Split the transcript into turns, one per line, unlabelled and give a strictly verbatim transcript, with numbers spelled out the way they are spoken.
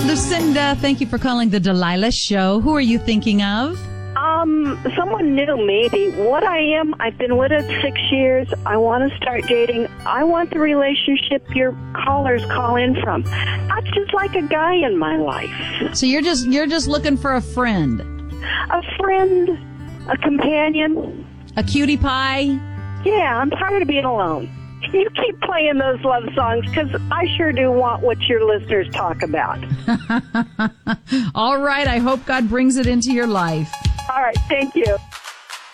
Lucinda, thank you for calling the Delilah Show. Who are you thinking of?
Um, someone new, maybe. What I am, I've been with it six years. I want to start dating. I want the relationship your callers call in from. Not just like a guy in my life.
So you're just you're just looking for a friend,
A friend, a companion.
a cutie pie.
Yeah, I'm tired of being alone. You keep playing those love songs because I sure do want what your listeners talk about.
All right, I hope God brings it into your life.
All right, thank you.